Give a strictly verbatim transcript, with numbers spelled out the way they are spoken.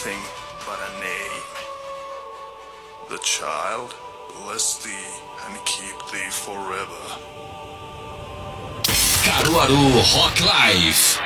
nothing but a name. The child bless thee and keep thee forever. Caruaru Rock Live.